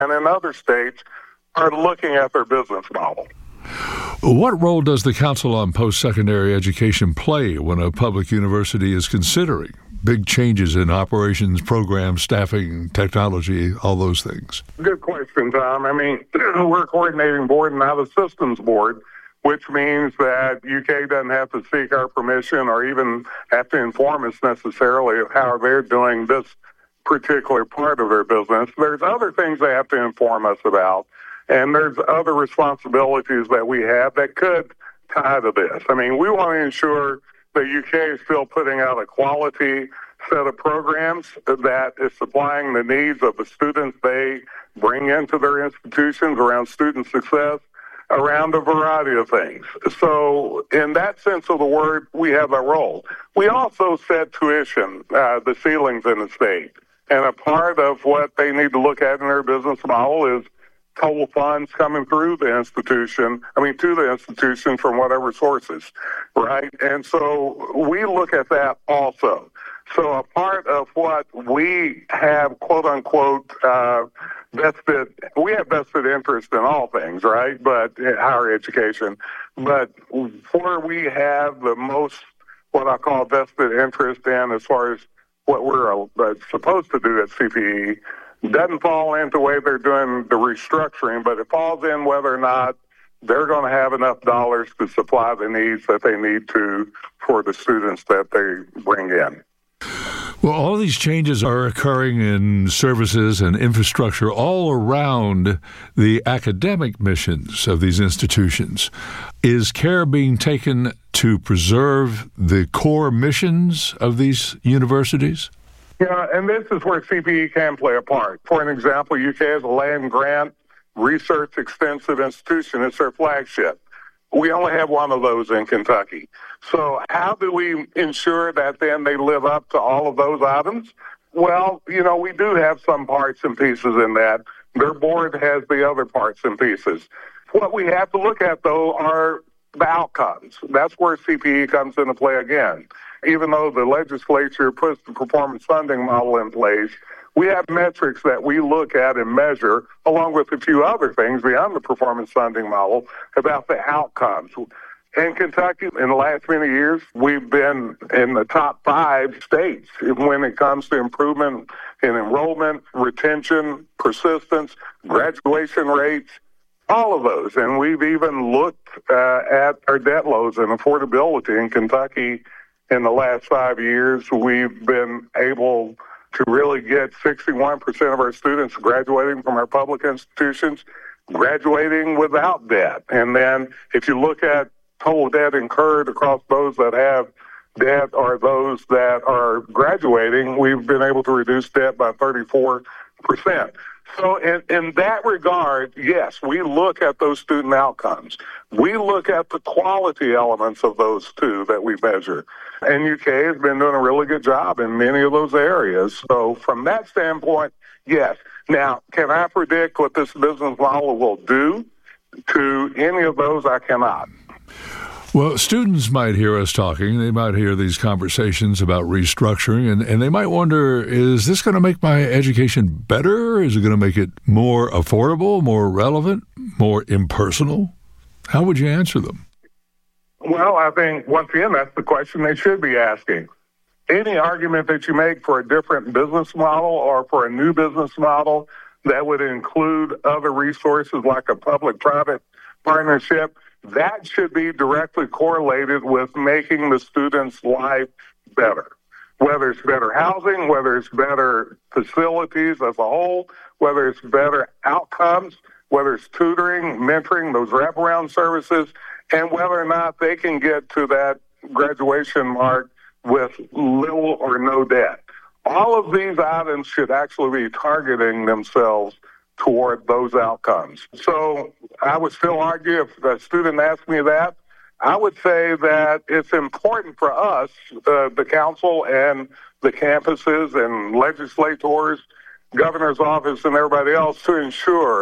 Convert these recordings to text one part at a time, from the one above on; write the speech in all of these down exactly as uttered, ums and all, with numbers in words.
and in other states are looking at their business model. What role does the Council on Post-Secondary Education play when a public university is considering big changes in operations, programs, staffing, technology, all those things? Good question, Tom. I mean, we're a coordinating board and not a systems board, which means that U K doesn't have to seek our permission or even have to inform us necessarily of how they're doing this particular part of their business. There's other things they have to inform us about, and there's other responsibilities that we have that could tie to this. I mean, we want to ensure that U K is still putting out a quality set of programs that is supplying the needs of the students they bring into their institutions around student success, around a variety of things. So in that sense of the word, we have a role. We also set tuition, uh, the ceilings in the state. And a part of what they need to look at in their business model is total funds coming through the institution, I mean, to the institution from whatever sources, right? And so we look at that also. So a part of what we have, quote unquote, uh, vested, we have vested interest in all things, right? But higher education. But where we have the most, what I call vested interest in as far as what we're uh, supposed to do at C P E, doesn't fall into the way they're doing the restructuring, but it falls in whether or not they're going to have enough dollars to supply the needs that they need to for the students that they bring in. Well, all these changes are occurring in services and infrastructure all around the academic missions of these institutions. Is care being taken to preserve the core missions of these universities? Yeah, and this is where C P E can play a part. For an example, U K has a land-grant research extensive institution. It's their flagship. We only have one of those in Kentucky. So how do we ensure that then they live up to all of those items? Well, you know, we do have some parts and pieces in that. Their board has the other parts and pieces. What we have to look at, though, are the outcomes. That's where C P E comes into play again. Even though the legislature puts the performance funding model in place, we have metrics that we look at and measure, along with a few other things beyond the performance funding model, about the outcomes. In Kentucky, in the last many years, we've been in the top five states when it comes to improvement in enrollment, retention, persistence, graduation rates, all of those. And we've even looked uh, at our debt loads and affordability in Kentucky. In the last five years, we've been able to really get sixty-one percent of our students graduating from our public institutions, graduating without debt. And then if you look at total debt incurred across those that have debt or those that are graduating, we've been able to reduce debt by thirty-four percent. So in, in that regard, yes, we look at those student outcomes. We look at the quality elements of those two that we measure. And U K has been doing a really good job in many of those areas. So from that standpoint, yes. Now, can I predict what this business model will do to any of those? I cannot. Well, students might hear us talking. They might hear these conversations about restructuring, and, and they might wonder, is this going to make my education better? Is it going to make it more affordable, more relevant, more impersonal? How would you answer them? Well, I think, once again, that's the question they should be asking. Any argument that you make for a different business model or for a new business model that would include other resources like a public-private partnership, that should be directly correlated with making the student's life better. Whether it's better housing, whether it's better facilities as a whole, whether it's better outcomes, whether it's tutoring, mentoring, those wraparound services, and whether or not they can get to that graduation mark with little or no debt. All of these items should actually be targeting themselves toward those outcomes. So I would still argue, if a student asked me that, I would say that it's important for us, uh, the council and the campuses and legislators, governor's office and everybody else, to ensure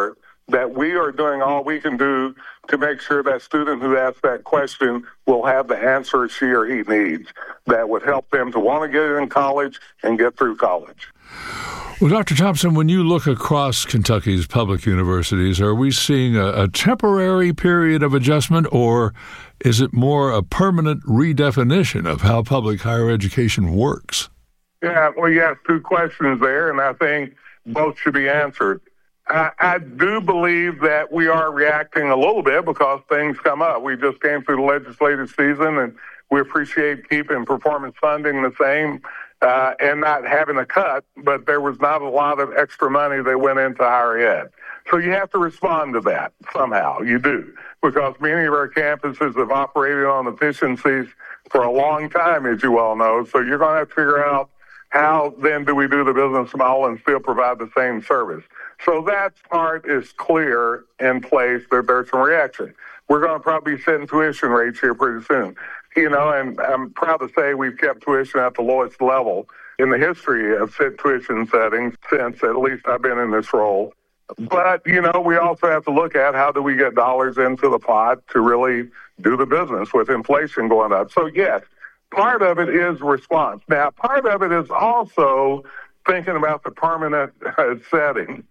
that we are doing all we can do to make sure that student who asks that question will have the answer she or he needs that would help them to want to get in college and get through college. Well, Doctor Thompson, when you look across Kentucky's public universities, are we seeing a, a temporary period of adjustment, or is it more a permanent redefinition of how public higher education works? Yeah, well, you asked two questions there, and I think both should be answered. I, I do believe that we are reacting a little bit because things come up. We just came through the legislative season, and we appreciate keeping performance funding the same uh, and not having a cut, but there was not a lot of extra money that went into higher ed. So you have to respond to that somehow. You do, because many of our campuses have operated on efficiencies for a long time, as you all know. So you're going to have to figure out how then do we do the business model and still provide the same service. So that part is clear in place that there's some reaction. We're going to probably be setting tuition rates here pretty soon. You know, and I'm proud to say we've kept tuition at the lowest level in the history of set tuition settings since at least I've been in this role. But, you know, we also have to look at how do we get dollars into the pot to really do the business with inflation going up. So, yes, part of it is response. Now, part of it is also thinking about the permanent uh, setting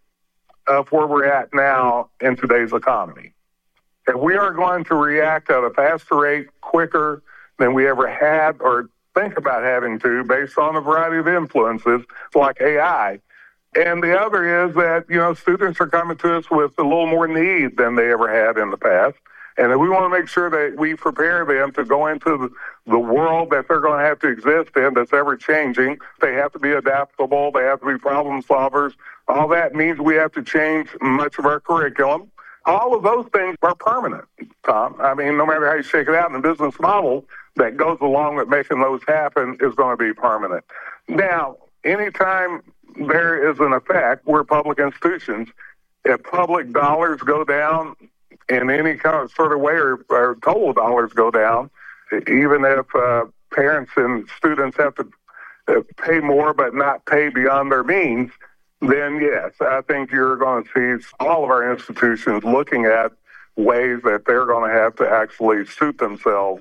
of where we're at now in today's economy. And we are going to react at a faster rate, quicker than we ever had or think about having to, based on a variety of influences like A I. And the other is that, you know, students are coming to us with a little more need than they ever had in the past. And we want to make sure that we prepare them to go into the, the world that they're going to have to exist in that's ever changing. They have to be adaptable. They have to be problem solvers. All that means we have to change much of our curriculum. All of those things are permanent, Tom. I mean, no matter how you shake it out, in the business model that goes along with making those happen is going to be permanent. Now, anytime there is an effect, we're public institutions. If public dollars go down in any kind of sort of way, or, or total dollars go down, even if uh, parents and students have to uh, pay more but not pay beyond their means, then yes, I think you're going to see all of our institutions looking at ways that they're going to have to actually suit themselves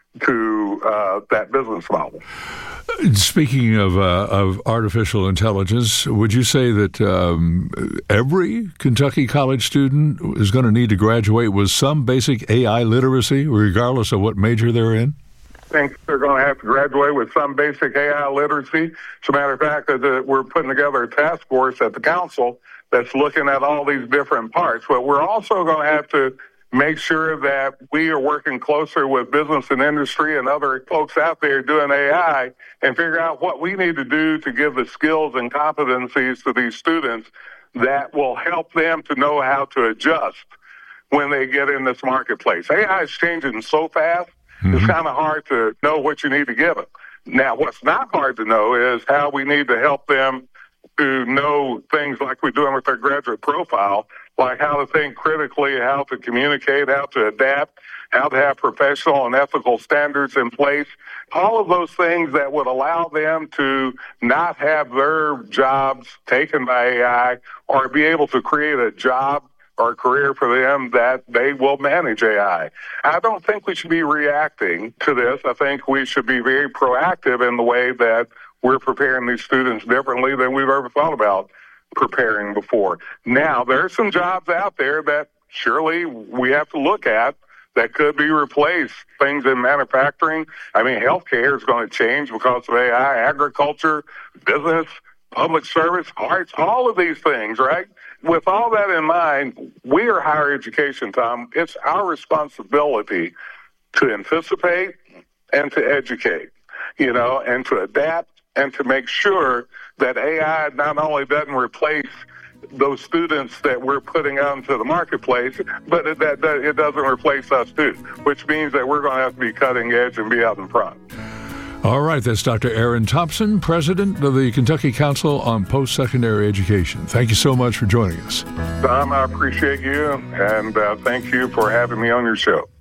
to uh, that business model. Speaking of uh, of artificial intelligence, would you say that um, every Kentucky college student is going to need to graduate with some basic A I literacy, regardless of what major they're in? I think they're going to have to graduate with some basic A I literacy. As a matter of fact, that we're putting together a task force at the council that's looking at all these different parts. But we're also going to have to make sure that we are working closer with business and industry and other folks out there doing A I and figure out what we need to do to give the skills and competencies to these students that will help them to know how to adjust when they get in this marketplace. A I is changing so fast, mm-hmm. It's kind of hard to know what you need to give them. Now, what's not hard to know is how we need to help them to know things like we're doing with their graduate profile, like how to think critically, how to communicate, how to adapt, how to have professional and ethical standards in place, all of those things that would allow them to not have their jobs taken by A I or be able to create a job or a career for them that they will manage A I. I don't think we should be reacting to this. I think we should be very proactive in the way that we're preparing these students differently than we've ever thought about preparing before. Now, there are some jobs out there that surely we have to look at that could be replaced. Things in manufacturing. I mean, healthcare is going to change because of A I, agriculture, business, public service, arts, all of these things, right? With all that in mind, we are higher education, Tom. It's our responsibility to anticipate and to educate, you know, and to adapt and to make sure that A I not only doesn't replace those students that we're putting out into the marketplace, but it, that, that it doesn't replace us too, which means that we're going to have to be cutting edge and be out in front. All right, that's Doctor Aaron Thompson, President of the Kentucky Council on Post-Secondary Education. Thank you so much for joining us. Tom, I appreciate you, and uh, thank you for having me on your show.